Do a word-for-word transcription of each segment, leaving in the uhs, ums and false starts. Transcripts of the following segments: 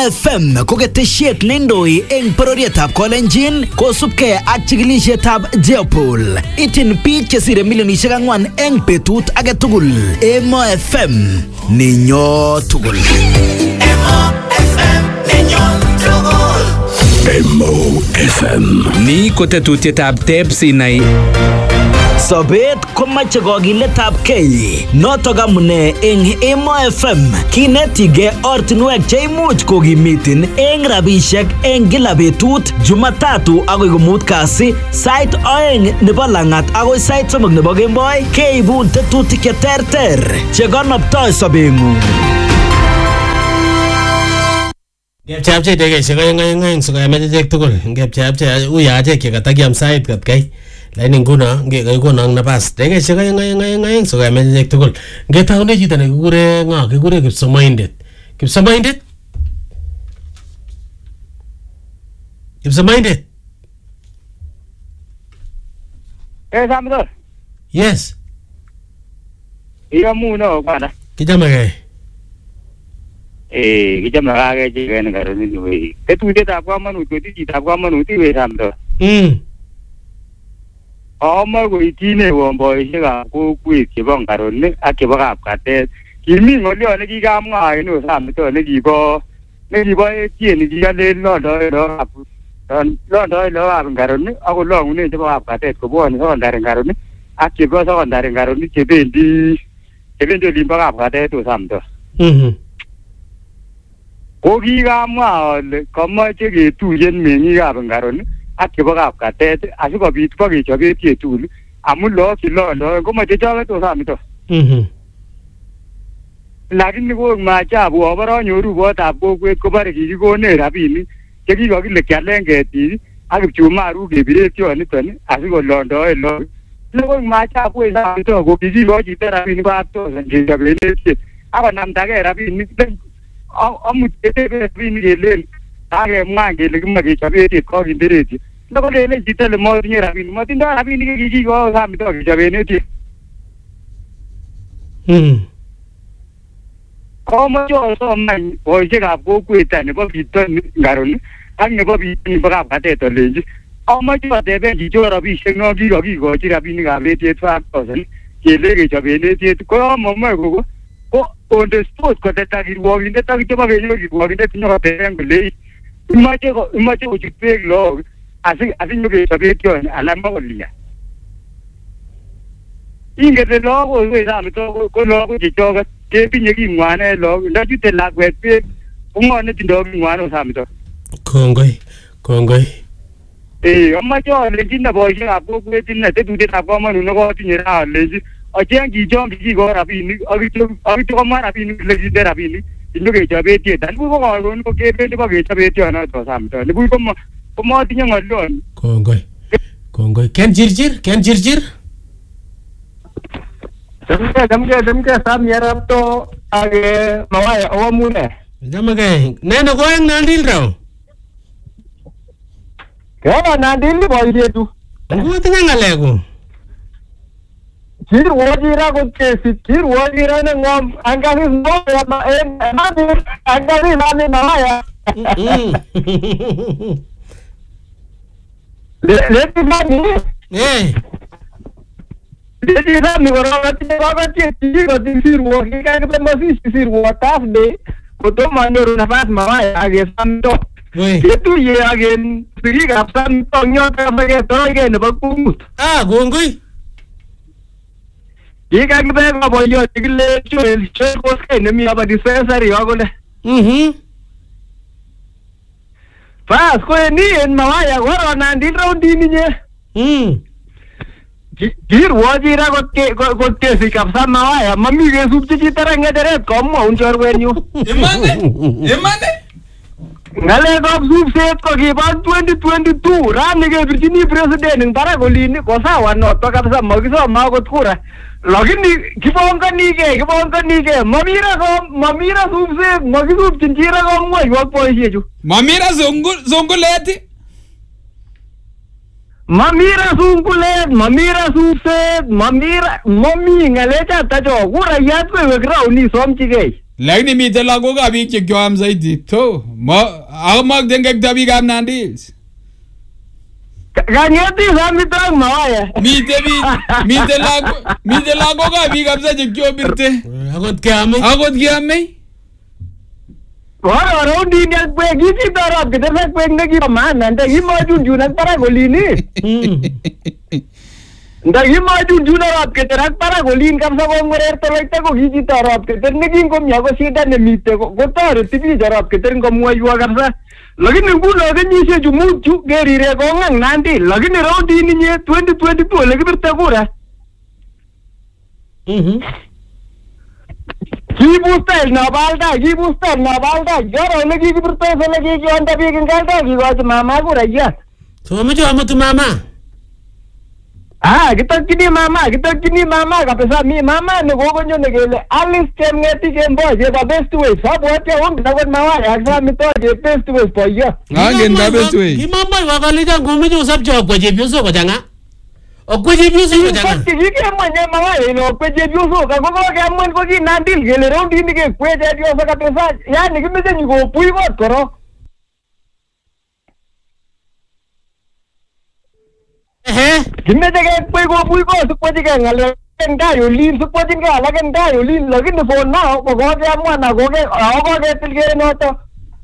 F M ko ketesiet neindoi eng bororietab Kolenjin kosubkei ak chikilisietab Jeopol. Ityin biik chesire milionisiek ang'wan eng betut age tugul. Emo F M ninyo tugul. Emo F M ninyo tugul. Emo F M. Ni ko tetutietab teb sinai. Sobet komache kogiletab kei. Notok amune eng Emo F M kinetige ortinwek cheimuch kokimitin eng rabisiek eng kila betut Jumatatu agoi komut kasi sait oeng nebo langat agoi sait somok nebo kemboi keibun tetutik cheterter chekonoptoi sobeng'ung. Ngepcheapche dekesiek oeng oeng oeng sikoyam ichek tugul. Ngepcheapche uya achek chekatakiam sait katkai. Laini nguno ngekonon napas dekesiek oeng oeng oeng oeng sikoyam ichek tugul. Ngetaune chito nekikure ng'o kikure Kipsomoindet. Kipsomoindet? Kipsomoindet? Eh, Samdor. Yes. Iyamuno bwana. Kijamege. Eh, kijamege chegen karoni we. Tetutietab komonut tetutietab komonut iwe Samdor. Mm. Omar koitine womboisiekab kokwet chebo Ngaroni ak chebo Kapkatet. Kimi ng'olyo nekikamwa en Samdor nekibo nekibo etieni kikalen londoi lokab londoi lokab Ngaroni ak kolong'unen chebo Kapkatet kobwone sekondari Ngaroni ak chebo sekondari Ngaroni chebendi chebendi olimbo Kapkatet Samdor. Mhm. Ko kikamwa ale komoche ketuyen meng'ikab Ngaroni ak chebo Kapkatet asikobit bokechob etiet tugul amun look chilondoi komoche choket Samdor. Mhm. Lakini ko maajabu oboronyoru botab kokwet kobore kikikonech rabinik chekikokile kialen ketik ak kipchumaruk kebire etioniton asikolondoe look. Ko maajabu Samdor ko kikikochi chito rabinik five thousand kechoben etiet akonamdagee rabinik amut ketebe rabinik kelen akemwa kele kimoe kechob etiet kokinde etiet. Lokolelen chito le motinye rabinik motindoi rabinik kikikochi Samdor kechoben etiet. Mhm. Komoche osoman boisiekab kokwet nebo bitoni Ngaroni ak nebo bitoni nebo Kapkatet olenji amoche ateben chichon rabisiek no kikokikochi rabinikab etiet five thousand kele kechoben etiet ko amomoe koko ko on the spot koteta kirwokindet ak chebo kenyor kirwokindet nyokoteben kole imoche imoche kochut beek look asi asinyokechop etioni alan mokolia. Ingete look kowe Samdor ko look chechoket ketinye king'wane look ndachute lakwet beek ko ng'o netindoi king'wane Samdor. Kongoi, kongoi. Eh, amoche alenji ne boisiekab kokwet ine tetutietab komonut nekotinye ra alenji ocheng chichon kikikochi rabinik ak ityo komwa rabinik kole kinde rabinik inyokechop etiet. Nibuch ko karon ko kebendi bokechop etionoto Samdor. Nibuch komotinye ng'olyon. Kongoi. Kongoi. Ken chirchir, ken chirchir. Demke, demke, demke, Sam Yarapto ak Mawaya owamune. Jamage. Neno ko eng Nandil raw. Kaya Nandil boisietu. Ngotinye ng'alekuk. Kirwokira kot kesit, kirwokira ne ng'om angasis Mawaya ma en Nandil angasis nani Mawaya. Leti nani? Eh. Leti nani korong atinye kakatiet chikikotin sirwok kikakibe mosisi sirwok Thursday kotomo nyoru nafas Mawaya ak Samdor. Ketuye ak en birikab Samdor nyoto amaketoroigei nebo kumut. Ah, kongoi. Kikakibe koboiyot kile Joel Joel Koskei nemi aba dispensary akole. Mhm. Bas ko ni en Mawaya koro Nandil roundini nye. Mm. Kirwochi ra kot kesi kabisa Mawaya mami kesupchi chito ra ng'echeret komwaun chorwenyu. Imane? Imane? Ng'alekab supset ko kibo twenty twenty-two rani kebirchini president eng barak olini ko sawa noto kabisa makisome akot kura. Lakini kibongonigei kibongonigei mamira ko mamira supset makisupchin chi ra komwoiwok boisiechu. Mamira zongulet. Mamira sungulet, mamira supset, mamira mami ng'alechato cho kurayat kowe ground isomchigei. Lakini miten lagokab biik che kyoam zaidi. To, ako magdengekta biikab Nandi Hills. Kanyetis amitwogik mawaya. Miten biik, miten lago, miten lagokab biik kabisa che kyobirte. Akot keame. Akot keame. Ora ora undin yak pe gisi tarap kete sak pe ngi maana nda himo junjun ak para golini. Nda himo junjun arap kete rak para golin kam sa ko ngorer tolekte ko gisi tarap kete ngi ko mya ko sida ne mite ko tare tibi tarap kete ko muay wa kam sa. Lakini ngulo ke nyise ju muchu geri re ko ngang Nandi. Lakini round ini nye twenty twenty-two lagi bertakura. Mhm. Kibu style na balda, kibu style na balda. Jora lagi berta se lagi ki anda bikin kalda ki ko mama ko raya. So me jo amatu mama. Ah, kita kini mama, kita kini mama kapesa mi mama ne go gonyo ne gele. Alice kem ngeti kem boy je ba best way. Sab what ya on dagon mama aksa mi to je best way po ya. Angen da best way. Ki mama wa kali jang ko me jo sab jo ko je bioso ko janga. O ko je bioso ko janga. Ki ki kem manya mama ino ko je bioso ka go go kem mon ko ki Nandil gele round ini ke ko je bioso kapesa. Ya ni ki me je go pui bot koro. Eh. Kimete ke pui go pui go supoti ke ngale nda yo lin supoti ke ala ke nda yo lin lagi ne phone na ko go ke mo na go ke a go ke til ke no to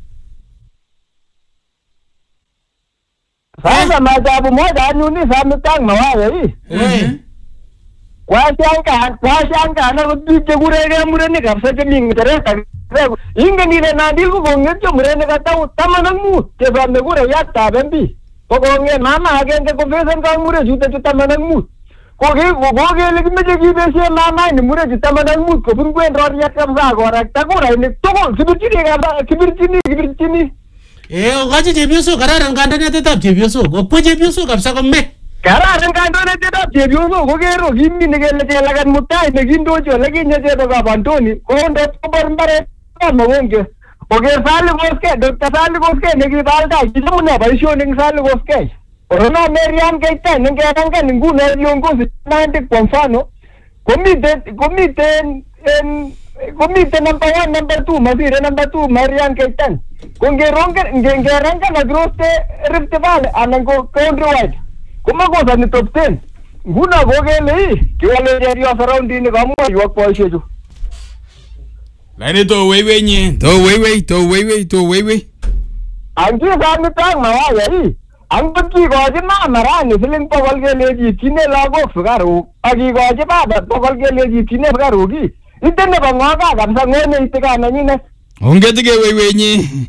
Sasa ma jabu mo da nu ni sa mi tang ma wa yi Eh. kwa siang ka kwa siang ka na ko ti ke gure ke mure ni ka sa ke ming tere ta inga ni na di ko go nge mure ne ka ta tamanang mu ke ba me gure ya ta bembi ko go nge mama agen ke ko besen ka mure juta juta manang mu ko ge go go ge legi me je gi bese mama ni mure juta manang mu ko bun gwen ro ya kam sa go ra ta go ra ni to ko kibirti ni ga kibirti ni kibirti ni Eh, o gaji je bioso kararan kanda ne tetap je bioso. O ko je bioso kapsa ko me. kara ren ka ndo ne te da je biu so go ge ro gi mi ne ge le la gan mutai ne gi ndo jo legi ne je to ga bantoni ko ndo to bar mbare ka mo nge o ge sal go ske do ta sal go ske ne gi bal da gi mu ne ba sho ne sal go ske Rona Merian Keita ne ge ran ka ningu ne yo go na te konfano komite komite en komite number one number two masire number two Marian Keita con ge ronga ge ge ran ka na groste Rift Valley anango countrywide kuma go sa ni top ten guna go ge le ki wale area surrounding ni ga mo yo ko sheju Lakini to wewe nye. To wewe, to wewe, to wewe. anji sa mi tang ma wa yi ang ki go je ma mara ni feeling po wal ge le ji kine lago fugaru agi go je ba ba po wal ge le ji kine fugaru gi itene ba ngaga ga sa ngene itika na ni ne Ongeti ke wewe nye.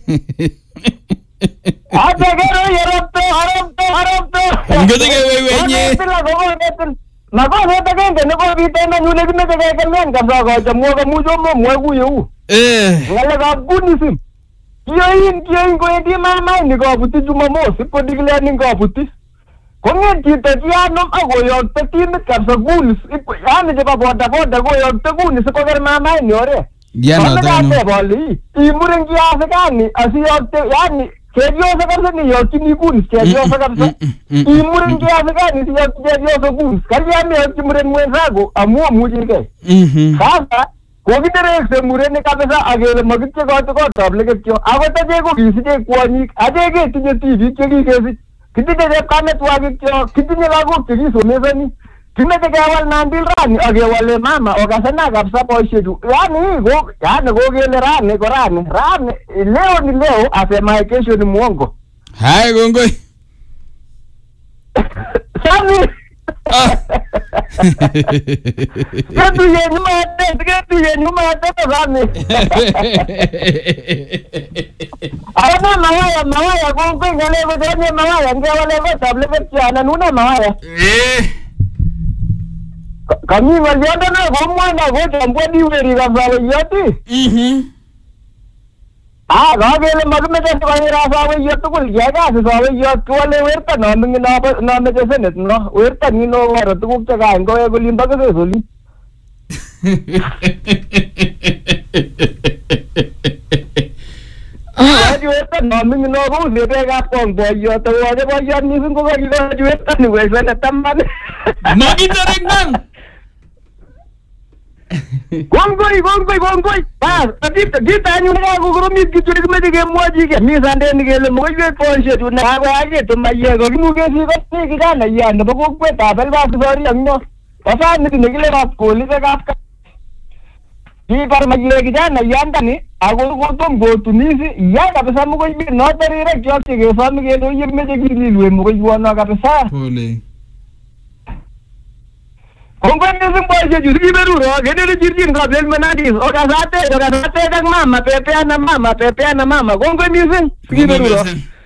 Ate gero yerapto harapto harapto Ongeti ke wewe nye. na ko ne ta gen ne ko bi te na nyule bi ne te ga kan ka ba ga mo ga mu jo mo mo gu yu Eh. ngala ga bunisim kiyoin kiyoin ko edi ma ma ni go buti juma mo si ko digle ni go buti ko ngen ti te ya no ago yo te ti ne ka sa gunis ya ne je ba boda boda go yo te gunis ko gar ma ma ni ore Ya no ta to. te boli i muren ki ase kani asi yo te ya ni serio sa kar ni yo ti ni gunis serio sa kar sa i muren ki ase kani si yo serio sa gunis kar ya me yo ti muren muen sago amu amu ji ke Mhm. sasa Kogi tere se mure ne kabisa agele magitche ko to ko table ke kyo agota je ko gisi je kwani aje ke tinye tv ke gi ke kiti je kame to age kyo kiti ne lago ke gi so mesani kime te gawal Nandil rani age wale mama ogasana kabisa po shedu yani go yani go gele rani ko rani rani leo ni leo asema kesho ni muongo Hai gongoi. sami Ah. Ketu ye ni mate ketu ye ni mate to rani Arana mawaya mawaya kongko ngale ko dene mawaya ngale ko table ko chana nuna mawaya Eh. kami walianda na ko mwana ko tambo di weri ga bale yati Mhm. ah ga bele magme de bani ra sa we yatu ko yaga sa sa we yatu wale werta na mingi na na me de senet no werta ni no wara tu ko ga ngo e ko limba ko soli ah ju werta na mingi no ko le be ga pon bo yatu wa de bo yat ni ko ga ju werta ni we senet tamman Magita rin man. Kongoi kongoi kongoi. Bas, kita kita anyun ko koromit kityo kimeche kemwochi ke. Mi sandeni kele mokoiwek boisiet ne kakoyake tumaye ko kimukesi ko si kijana ya nebo kokwetab Elbas Kisori ak nyo. Kasani nekile kap kolise kap. Kibar maye kijana yandani ako kotom kotunisi ya kabisa mokoiwek noto rirek yoche kesom kele yemeche kililwe mokoiwono kabisa. Pole. Kongoi missing boisiet chu kiberuro kenere chirchin kabel menadis okasate okasate ak mama pepeana mama pepeana mama kongoi missing kiberuro.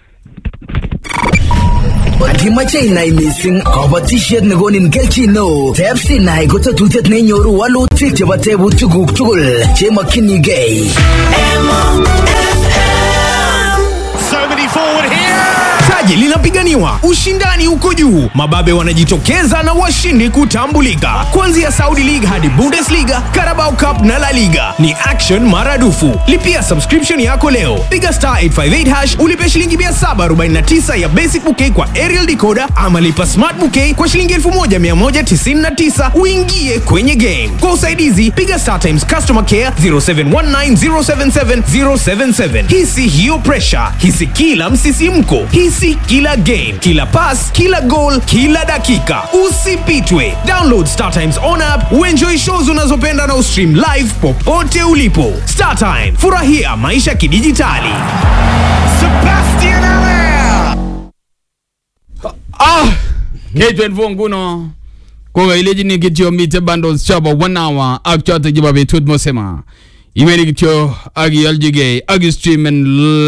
Kimache inai missing kabatishet nekonin kelchin neo. Teb Sinai ko tetutiet neinyoru walutik chebo tebutikuk tugul chemakchinigei. So many forward here. Taji linapiganiwa, ushindani uko juu, mababe wanajitokeza na washindi kutambulika. Kuanzia Saudi League hadi Bundesliga, Carabao Cup na La Liga ni action maradufu. Lipia subscription yako leo, piga star eight five eight hash, ulipe shilingi mia saba arobaini na tisa ya basic bouquet kwa aerial decoder, ama lipa smart bouquet kwa shilingi elfu moja mia moja tisini na tisa uingie kwenye game. Kwa usaidizi, piga Star Times Customer Care zero seven one nine zero seven seven zero seven seven. Hisi hiyo pressure, hisi kila msisimko, hisi kila game, kila pass, kila goal, kila dakika. Usipitwe. Download Star Times on app, uenjoy shows unazopenda na ustream live popote ulipo. Star Time, furahia maisha kidijitali. Sebastian Allaire. Ah, K twenty-four nguno. Kwa ile ni kityo mite bundles chaba one hour akchata jiba betut mosema. Imeni kityo agi aljige agi stream and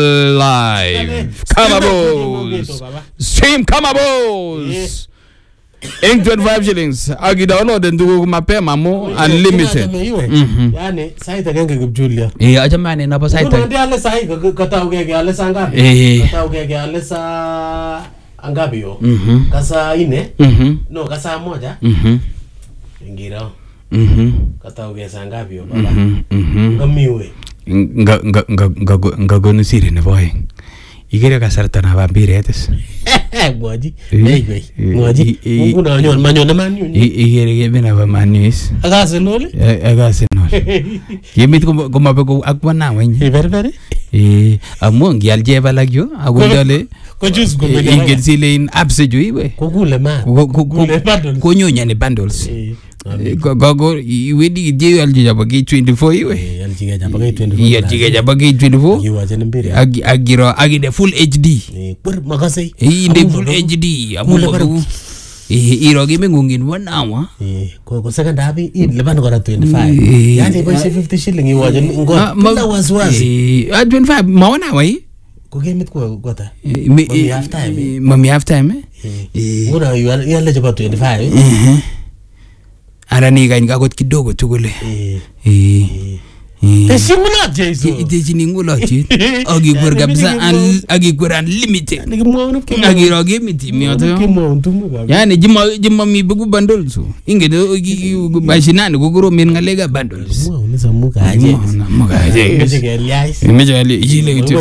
live. Kamabos. Stream Kamabos. Ink twenty-five shillings. Agi download ndugu mapema mo unlimited. Yani saita agenge kipjulia. Eh acha mane napo saita. Ndio ale sai katauke ke ale sangapi? Eh. Katauke ke ale sa angapi yo? Kasa ine? No, kasa moja. Mhm. Ingira. Mhm. Katauke sa angapi yo baba? Mhm. Ngamiwe. Nga nga nga nga gonu siri ne boy. Igere kasarta na vampiretes. Eh boji. Eh boy. Moji. Mungu na nyon manyo na manyo. Igere ge bena ba manis. Agase nole? Agase nole. Yemit ko ko mabe ko akwa na wenye. Berbere? Eh amongi aljeba lagyo agundale. Ko juice ko bene. Ingelsile in apse jo iwe. Ko kule man. Ko nyonya ni bundles. Gogo iwedi je aljija bagi twenty-four iwe. Eh aljija jabagi twenty-four. Iya aljija jabagi twenty-four. Yiwa jene mbere. Agi agiro agi de full H D. Eh pur makasai. Eh de full H D. Amulo. Eh irogi mengungin one hour. Eh ko ko second happy in leban kora twenty-five. Yani boy fifty shilling yiwa jene ngo. Bila waswasi. Eh twenty-five mawana wai. Ko gemit ko gota. Mami half time. Mami half time. Eh. Ngona yale jaba twenty-five. Eh. Ana niga ingagot kidogo tugule. Eh. Eh. Teshimula Jesu. Itejini ngula chi. Agi gwer kabisa agi gwer unlimited. Agi roge miti mioto. Yani jima jima mi bugu bundles. Inge do mashinani guguro min ngalega bundles. Mo ni samuka aje. Muka aje. Meje gelias. Meje geli ijile gitu.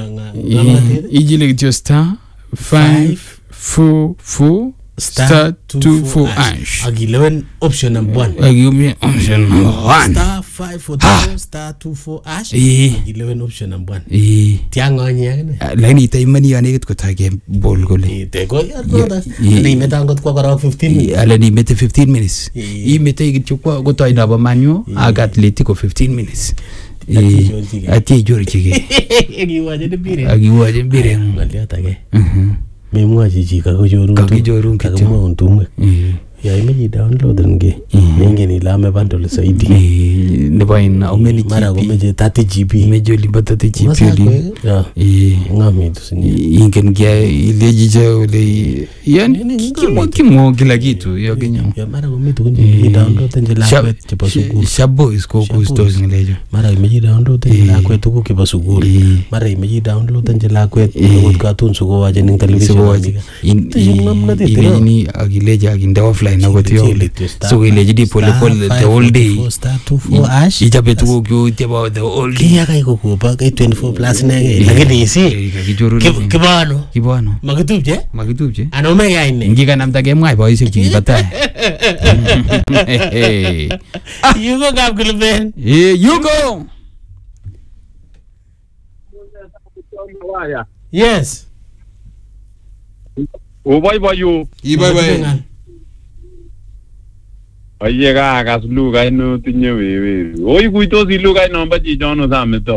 Ijile gitu star five four four star two four ash. Agi eleven option number one. Agi option number one. Star five four two star two four ash. Agi eleven option number one. Eh. Tianga nyane. Lakini taimani yani kitu kutage ball gole. Tego ya toda. Ni metangot kwa kara fifteen minutes. Ala ni mete fifteen minutes. I mete kitu kwa goto ina ba manyo aga Atletico fifteen minutes. Eh. Ati jori chige. Agi waje de bire. Agi waje bire. Ngalia tage. Mhm. Memwa jiji kakujorun. Kakujorun kitu. Kakumwa untumwe. Mhm. Ya imeji download nge. Nge ni lame bundle saidi. Eh. Nebo ina umeni mara gomeje thirty G B. Mejo liba thirty G B. Ya. Eh. Ngami tusini. Ingen kia ile jija ule. Yani kimo kimo kila kitu ya Kenya. Ya mara gometu kunji download nje lakwe chepa sukuru. Shabo isko kustos ngelejo. Mara imeji download nje lakwe tuku kipa sukuru. Mara imeji download nje lakwe tuku katun suko waje ning television. Ile ni agileja aginda offline na gotio. So ile jidi pole pole the whole day. hash ichape tuguk chu chebo the old kia kai kokoba kai twenty-four plus nege lakini isi kibano kibano makitupche makitupche anome yaine ngikanamta kemwai boisiek chu kibatai yuko kap Gilben eh yuko yes oboiboiyu iboiboi oye kakas lugait no tinye wewe oi kuitosi lugait nombo chichono sameto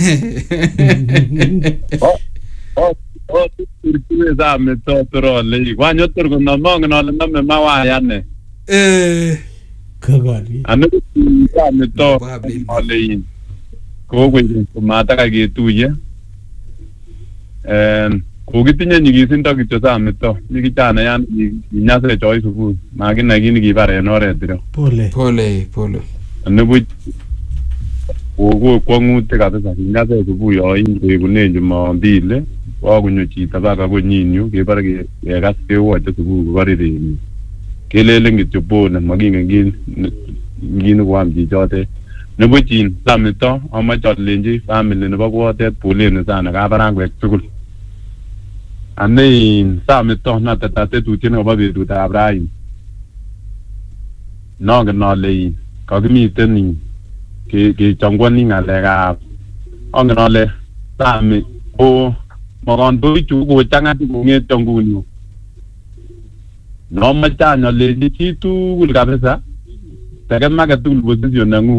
oh oh turkiwe sameto torole kwanyo turko namongen ale name mawayane eh kogori ane sameto ole kogwe kumata ketuye en kokitinye nyigisindo kityo sameto nikichana yan nyase choi sukul makina kini kibare en oret iro pole pole pole nebuch kogo kwangutik kabisa nyase sukul yo ingekune Jumapili wakunyo chito baka konyinyu kebare kekas kewoche sukul kobarireni kelelen kityo pole makingen kin kin kwam chichote nebuchin sameto amache alenji family nebo kwotet poleni sana kabarangwek tugul ane sameto natatate tutien koba betutab raini nongen ale kakimiten ni ke ke changwani ngalekab ongen ale sami o makondo chu ko changa nget nguni no machanya le chi tugul kabisa tegemaga tugul position nangu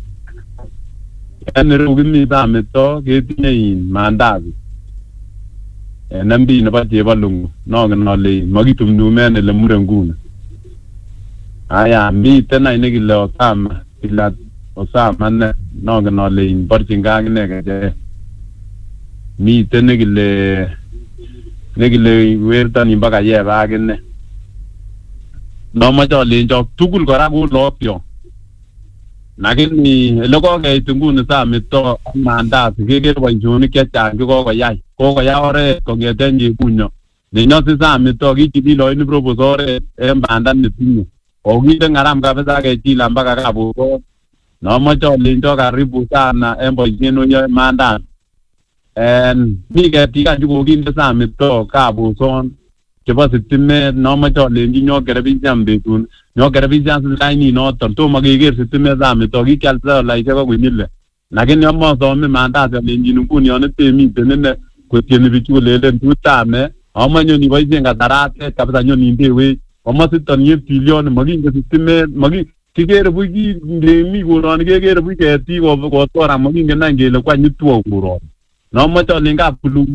enero gimi sameto ketinye mandazi nambi nebo chebalungu nongen ale makitumdumen ele mure nguni aya mi tena inekile osama ila osama ne nongen ale borchinga ngine keje mi tena kile nekile werta ni mpaka yeba agine no macho lenjo tugul kora ku lokyo lakini loko ke nguni sameto mandazi keker boisionik chechang kokoyai kokoyai oret kongeten chekunyo nenyosi sameto kichililo ini proposore en banda netinye okinde ngaram kabisa kechila mpaka kabuko no macho lenjo karibu sana en boisiet noyo mandazi en mi ketika chukokinde sameto kabuson chebo sitimet no macho lenji nyokere bicham betun nyokere bicham laini noton tomo keker sitimet sameto kikyal laisiek kokunyile lakini amosome mandazi lenji nguni yon temiten ine kotieni bichu kolelen tutame amanyoni boisien kasaratet kabisa nyoni ndewe amasiton yeptilion makinge sitimet maki kikere buki ndemi koroni kekere buki ketik kotora makinge nan kele kwanyitwo koroni no macho lenga pulu